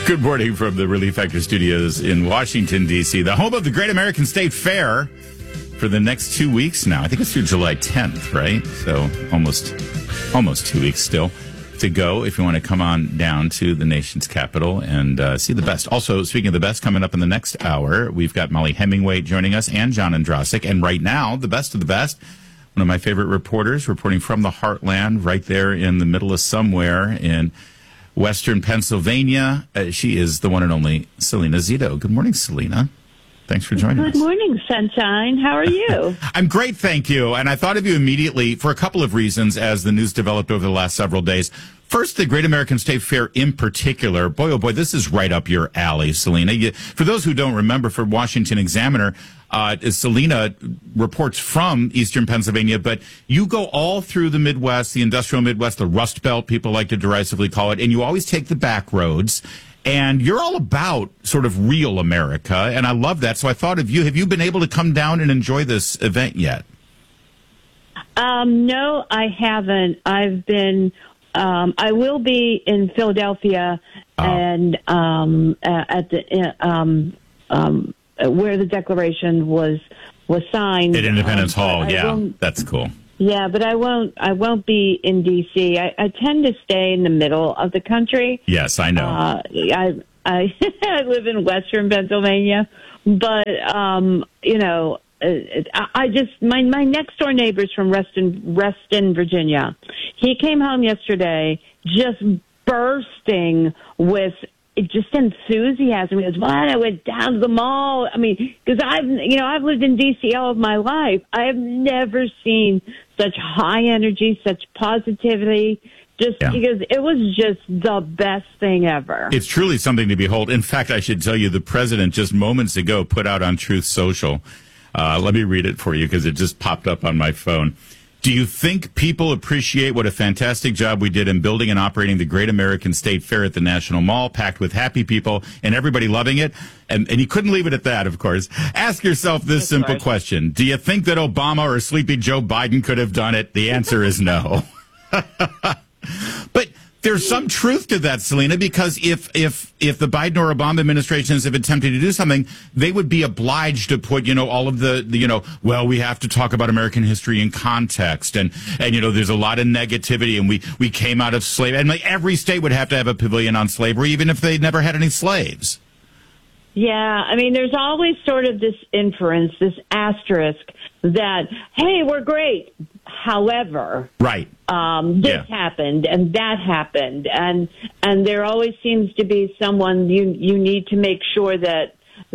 Good morning from the Relief Factor Studios in Washington, D.C., the home of the Great American State Fair for the next 2 weeks now. I think it's through July 10th, right? So almost 2 weeks still to go if you want to come on down to the nation's capital and see the best. Also, speaking of the best, coming up in the next hour, we've got Molly Hemingway joining us and John Andrasik. And right now, the best of the best, one of my favorite reporters reporting from the heartland right there in the middle of somewhere in Western Pennsylvania. She is the one and only Selena Zito. Good morning, Selena. Thanks for joining us. Good morning, Sunshine. How are you? I'm great, thank you. And I thought of you immediately for a couple of reasons as the news developed over the last several days. First, the Great American State Fair in particular. Boy, oh boy, this is right up your alley, Selena. For those who don't remember, for Washington Examiner, Selena reports from Eastern Pennsylvania, but you go all through the Midwest, the industrial Midwest, the Rust Belt, people like to derisively call it, and you always take the back roads. And you're all about sort of real America, and I love that. So I thought of you. Have you been able to come down and enjoy this event yet? No, I haven't. I've been. I will be in Philadelphia and at the where the Declaration was signed at Independence Hall. Yeah, that's cool. Yeah, but I won't be in D.C. I tend to stay in the middle of the country. Yes, I know. I I live in Western Pennsylvania, but I just my next door neighbor's from Reston, Virginia. He came home yesterday just bursting with just enthusiasm. He goes, "What? I went down to the mall." I mean, because I've lived in D.C. all of my life. I have never seen such high energy, such positivity. Because it was just the best thing ever. It's truly something to behold. In fact, I should tell you, the president just moments ago put out on Truth Social. Let me read it for you because it just popped up on my phone. Do you think people appreciate what a fantastic job we did in building and operating the Great American State Fair at the National Mall, packed with happy people and everybody loving it? And you couldn't leave it at that, of course. Ask yourself this simple question. Do you think that Obama or sleepy Joe Biden could have done it? The answer is no. But there's some truth to that, Selena, because if the Biden or Obama administrations have attempted to do something, they would be obliged to put, all of the well, we have to talk about American history in context. And there's a lot of negativity, and we came out of slavery. And every state would have to have a pavilion on slavery, even if they never had any slaves. Yeah, I mean, there's always sort of this inference, this asterisk that, hey, we're great. However, right. This happened and that happened, and there always seems to be someone you need to make sure that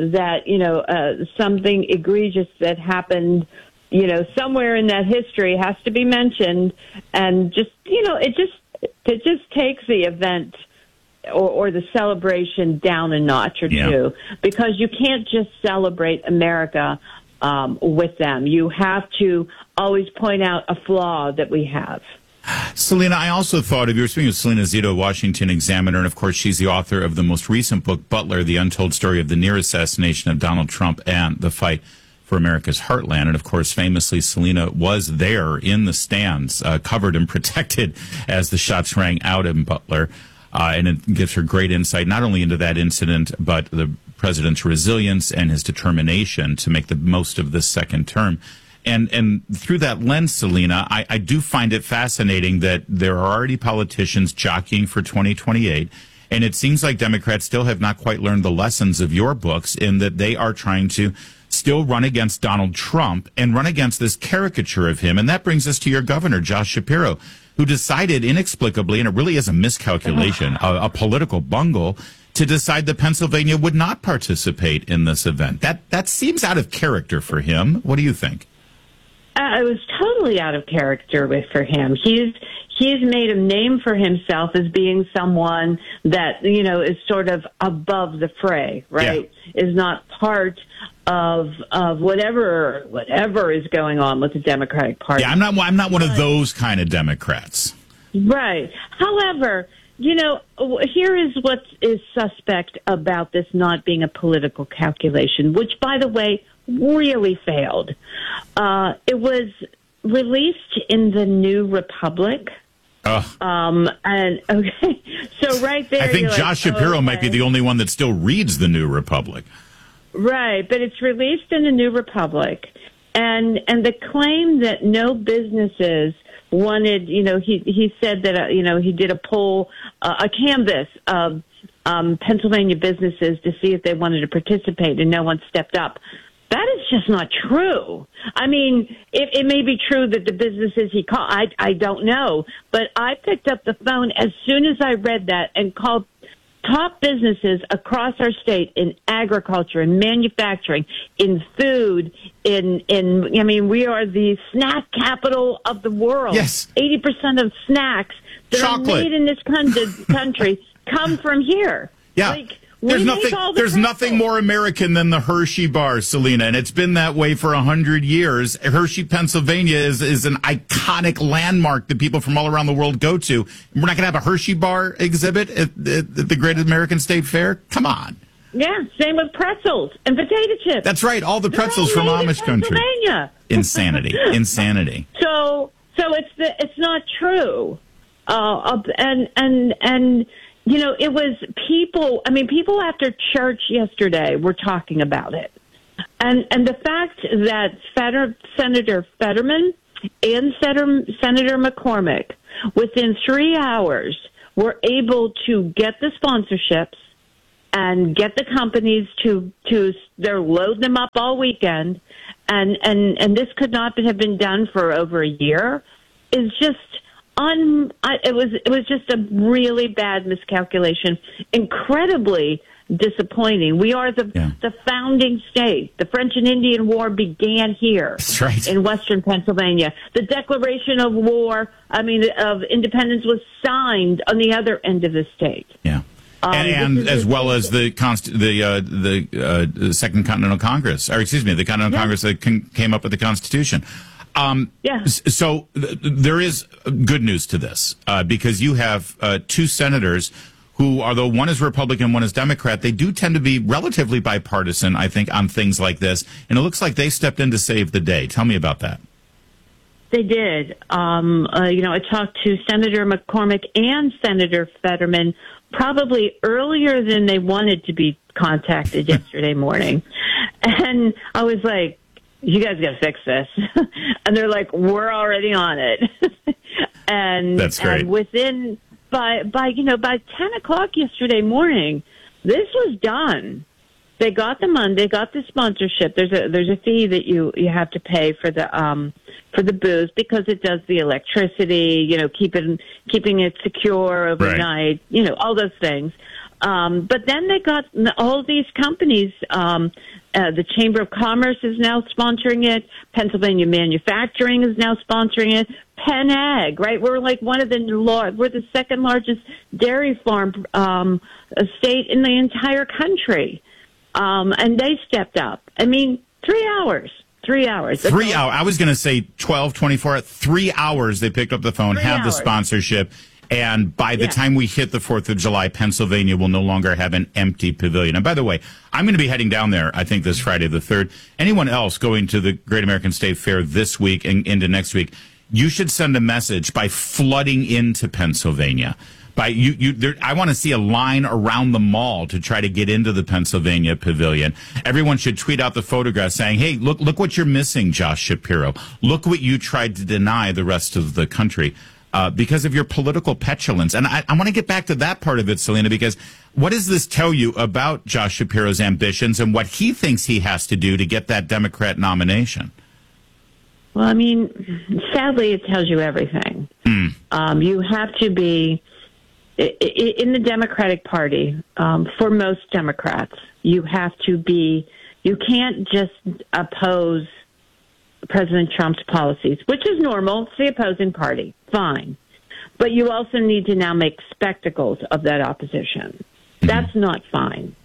something egregious that happened, somewhere in that history has to be mentioned, and just it just takes the event or the celebration down a notch or two, because you can't just celebrate America with them. You have to always point out a flaw that we have. Selena, I also thought of you. Were speaking of Selena Zito, Washington Examiner, and of course she's the author of the most recent book, Butler, The Untold Story of the Near Assassination of Donald Trump and the Fight for America's Heartland. And of course, famously, Selena was there in the stands, covered and protected as the shots rang out in Butler. And it gives her great insight, not only into that incident, but the president's resilience and his determination to make the most of this second term. And through that lens, Selena, I do find it fascinating that there are already politicians jockeying for 2028. And it seems like Democrats still have not quite learned the lessons of your books, in that they are trying to still run against Donald Trump and run against this caricature of him. And that brings us to your governor, Josh Shapiro, who decided inexplicably, and it really is a miscalculation, a political bungle, to decide that Pennsylvania would not participate in this event. That seems out of character for him. What do you think? It was totally out of character for him. He's made a name for himself as being someone that, is sort of above the fray, right? Yeah. Is not part of whatever is going on with the Democratic Party. Yeah, I'm not one of those kind of Democrats. Right. However, here is what is suspect about this not being a political calculation, which, by the way, really failed. It was released in the New Republic Ugh. And okay, so right there, I think you're Josh like, Shapiro might be okay. the only one that still reads the New Republic. Right, but it's released in the New Republic, and the claim that no businesses wanted, he said that he did a poll, a canvas of Pennsylvania businesses to see if they wanted to participate, and no one stepped up. That is just not true. I mean, it may be true that the businesses he called, I don't know, but I picked up the phone as soon as I read that and called top businesses across our state in agriculture, in manufacturing, in food, we are the snack capital of the world. Yes. 80% of snacks that Chocolate. are made in this country come from here. Yeah. There's nothing more American than the Hershey bar, Selena, and it's been that way for 100 years. Hershey, Pennsylvania is an iconic landmark that people from all around the world go to. We're not going to have a Hershey bar exhibit at the Great American State Fair? Come on. Yeah, same with pretzels and potato chips. That's right, all the pretzels from Amish country. Insanity. So it's not true. It was people after church yesterday were talking about it. And the fact that Senator Fetterman and Senator McCormick, within 3 hours, were able to get the sponsorships and get the companies to load them up all weekend, and this could not have been done for over a year, is just it was just a really bad miscalculation, incredibly disappointing. We are the founding state. The French and Indian War began here. That's right. In western Pennsylvania. The Declaration of of independence was signed on the other end of the state. Yeah. And as well as the Second Continental Congress, or excuse me, the Continental Congress that came up with the Constitution. So there is good news to this because you have two senators who, although one is Republican, one is Democrat, they do tend to be relatively bipartisan, I think, on things like this. And it looks like they stepped in to save the day. Tell me about that. They did. I talked to Senator McCormick and Senator Fetterman probably earlier than they wanted to be contacted yesterday morning. And I was like, you guys got to fix this. And they're like, we're already on it. And that's great. And within, by 10 o'clock yesterday morning, this was done. They got the money, they got the sponsorship. There's a fee that you have to pay for the booze because it does the electricity, keeping it secure overnight, right. All those things. But then they got all these companies. The Chamber of Commerce is now sponsoring it. Pennsylvania Manufacturing is now sponsoring it. Penn Ag, right? We're like we're the second largest dairy farm state in the entire country. And they stepped up. 3 hours. 3 hours. 3 hours. I was going to say 12, 24. 3 hours they picked up the phone, had the sponsorship. And by the time we hit the 4th of July, Pennsylvania will no longer have an empty pavilion. And by the way, I'm going to be heading down there, I think, this Friday the 3rd. Anyone else going to the Great American State Fair this week and into next week, you should send a message by flooding into Pennsylvania. I want to see a line around the mall to try to get into the Pennsylvania Pavilion. Everyone should tweet out the photograph saying, hey, look what you're missing, Josh Shapiro. Look what you tried to deny the rest of the country. Because of your political petulance. And I want to get back to that part of it, Selena, because what does this tell you about Josh Shapiro's ambitions and what he thinks he has to do to get that Democrat nomination? Well, sadly, it tells you everything. You have to be, in the Democratic Party, for most Democrats, you can't just oppose President Trump's policies, which is normal. It's the opposing party. Fine. But you also need to now make spectacles of that opposition. That's not fine.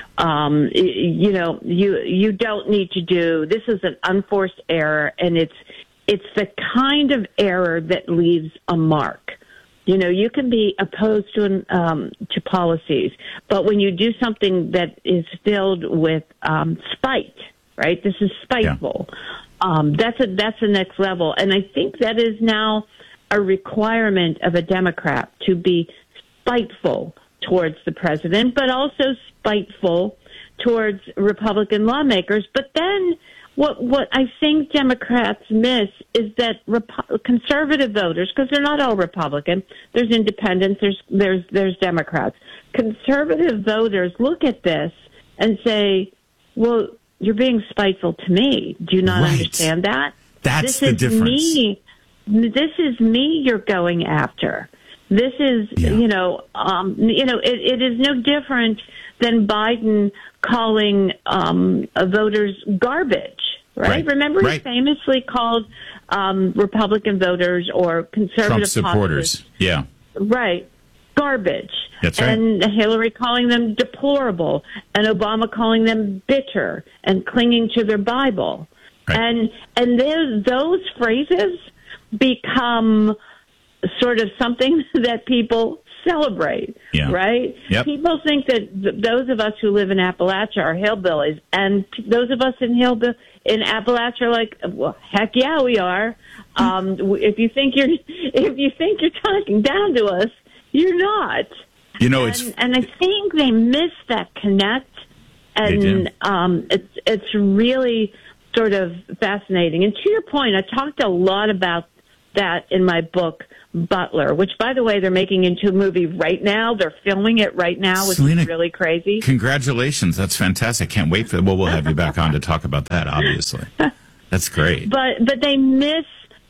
You don't need to do, this is an unforced error, and it's the kind of error that leaves a mark. You can be opposed to policies, but when you do something that is filled with spite, right? This is spiteful. That's the next level, and I think that is now a requirement of a Democrat to be spiteful towards the president, but also spiteful towards Republican lawmakers. But then what I think Democrats miss is that conservative voters, because they're not all Republican, there's independents, there's Democrats. Conservative voters look at this and say, well, you're being spiteful to me. Do you not understand that? That's the difference. This is me you're going after. This is, it is no different than Biden calling voters garbage, right? Remember, he famously called Republican voters or conservative Trump supporters, garbage. That's right. And Hillary calling them deplorable, and Obama calling them bitter and clinging to their Bible. Right. And those phrases become sort of something that people celebrate, right? Yep. People think that those of us who live in Appalachia are hillbillies, and those of us in Appalachia are like, well, heck yeah, we are. If you think you're talking down to us, you're not. And I think they miss that connect, and it's really sort of fascinating. And to your point, I talked a lot about that in my book, Butler, which, by the way, they're making into a movie right now. They're filming it right now, which is really crazy. Congratulations. That's fantastic. Can't wait for it. Well, we'll have you back on to talk about that, obviously. That's great. But they miss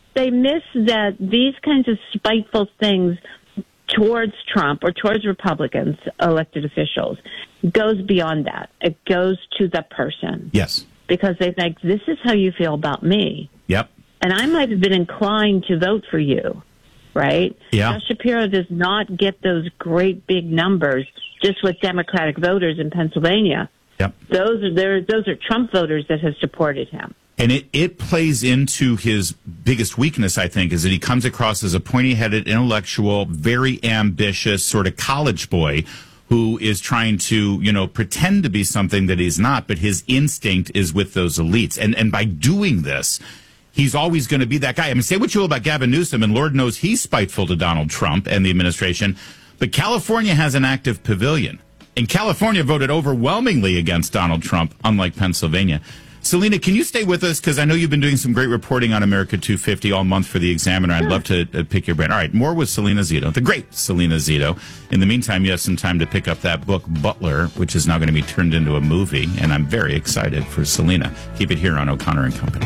that these kinds of spiteful things towards Trump or towards Republicans, elected officials, goes beyond that. It goes to the person. Yes. Because they think, this is how you feel about me. Yep. And I might have been inclined to vote for you, right? Yeah. Josh Shapiro does not get those great big numbers just with Democratic voters in Pennsylvania. Yep. Those are Trump voters that have supported him. And it plays into his biggest weakness, I think, is that he comes across as a pointy-headed, intellectual, very ambitious sort of college boy who is trying to, pretend to be something that he's not, but his instinct is with those elites. And by doing this, he's always going to be that guy. I mean, say what you will about Gavin Newsom, and Lord knows he's spiteful to Donald Trump and the administration, but California has an active pavilion. And California voted overwhelmingly against Donald Trump, unlike Pennsylvania. Selena, can you stay with us? Because I know you've been doing some great reporting on America 250 all month for the Examiner. I'd love to pick your brain. All right, more with Selena Zito, the great Selena Zito. In the meantime, you have some time to pick up that book, Butler, which is now going to be turned into a movie. And I'm very excited for Selena. Keep it here on O'Connor and Company.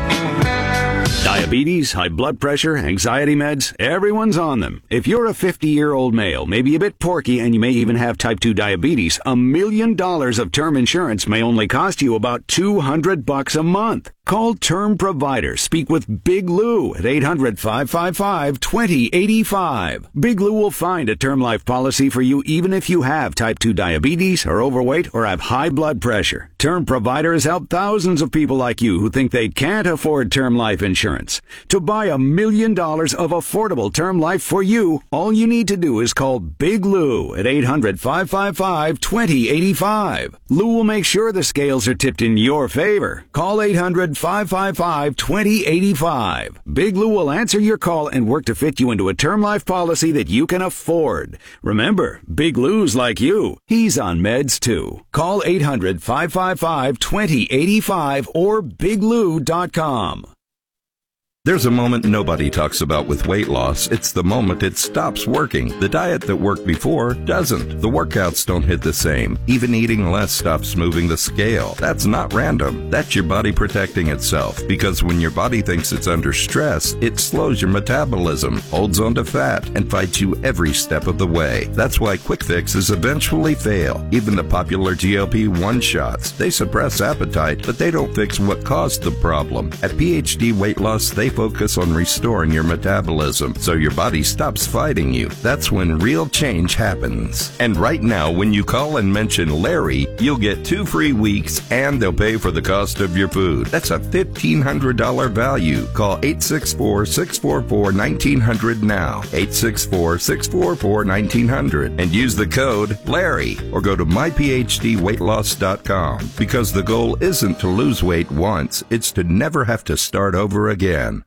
Diabetes, high blood pressure, anxiety meds, everyone's on them. If you're a 50-year-old male, maybe a bit porky, and you may even have type 2 diabetes, $1 million of term insurance may only cost you about $200 a month. Call Term Provider. Speak with Big Lou at 800-555-2085. Big Lou will find a term life policy for you even if you have type 2 diabetes, are overweight, or have high blood pressure. Term Provider has helped thousands of people like you who think they can't afford term life insurance. To buy $1 million of affordable term life for you, all you need to do is call Big Lou at 800-555-2085. Lou will make sure the scales are tipped in your favor. Call 800-555-2085. Big Lou will answer your call and work to fit you into a term life policy that you can afford. Remember, Big Lou's like you. He's on meds too. Call 800-555-2085 or biglou.com. There's a moment nobody talks about with weight loss. It's the moment it stops working. The diet that worked before doesn't. The workouts don't hit the same. Even eating less stops moving the scale. That's not random. That's your body protecting itself. Because when your body thinks it's under stress, it slows your metabolism, holds on to fat, and fights you every step of the way. That's why quick fixes eventually fail. Even the popular GLP-1 shots. They suppress appetite, but they don't fix what caused the problem. At PhD Weight Loss, they focus on restoring your metabolism so your body stops fighting you. That's when real change happens. And right now, when you call and mention Larry, you'll get 2 free weeks and they'll pay for the cost of your food. That's a $1,500 value. Call 864-644-1900 now. 864-644-1900 and use the code Larry or go to myphdweightloss.com because the goal isn't to lose weight once, it's to never have to start over again.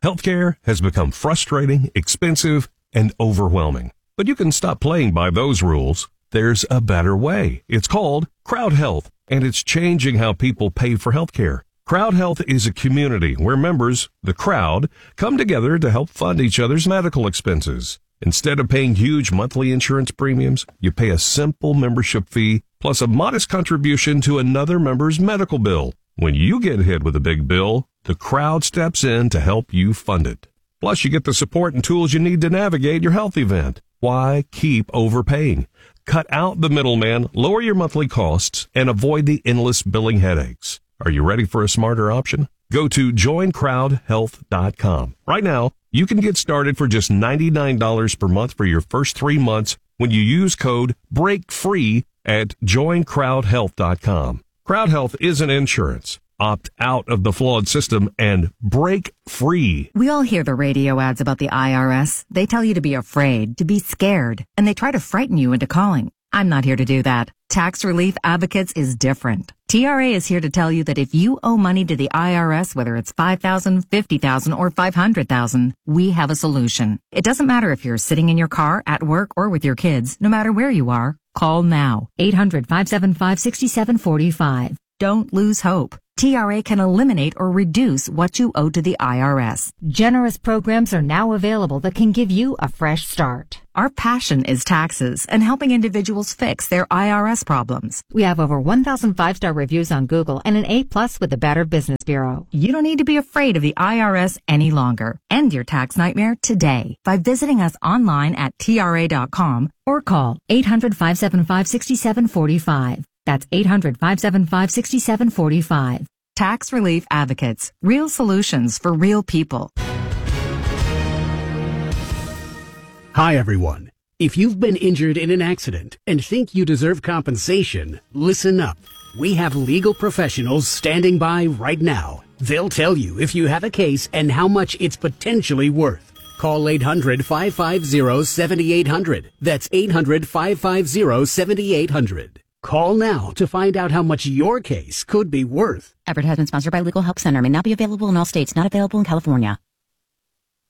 Healthcare has become frustrating, expensive, and overwhelming. But you can stop playing by those rules. There's a better way. It's called Crowd Health, and it's changing how people pay for healthcare. Crowd Health is a community where members, the crowd, come together to help fund each other's medical expenses. Instead of paying huge monthly insurance premiums, you pay a simple membership fee plus a modest contribution to another member's medical bill. When you get hit with a big bill, the crowd steps in to help you fund it. Plus, you get the support and tools you need to navigate your health event. Why keep overpaying? Cut out the middleman, lower your monthly costs, and avoid the endless billing headaches. Are you ready for a smarter option? Go to joincrowdhealth.com. Right now, you can get started for just $99 per month for your first 3 months when you use code BREAKFREE at joincrowdhealth.com. Crowd Health isn't insurance. Opt out of the flawed system and break free. We all hear the radio ads about the IRS. They tell you to be afraid, to be scared, and they try to frighten you into calling. I'm not here to do that. Tax Relief Advocates is different. TRA is here to tell you that if you owe money to the IRS, whether it's $5,000, $50,000, or $500,000, we have a solution. It doesn't matter if you're sitting in your car, at work, or with your kids. No matter where you are, call now. 800-575-6745. Don't lose hope. TRA can eliminate or reduce what you owe to the IRS. Generous programs are now available that can give you a fresh start. Our passion is taxes and helping individuals fix their IRS problems. We have over 1,000 5-star reviews on Google and an A+ with the Better Business Bureau. You don't need to be afraid of the IRS any longer. End your tax nightmare today by visiting us online at TRA.com or call 800-575-6745. That's 800-575-6745. Tax Relief Advocates. Real solutions for real people. Hi, everyone. If you've been injured in an accident and think you deserve compensation, listen up. We have legal professionals standing by right now. They'll tell you if you have a case and how much it's potentially worth. Call 800-550-7800. That's 800-550-7800. Call now to find out how much your case could be worth. Advertisement sponsored by Legal Help Center. May not be available in all states. Not available in California.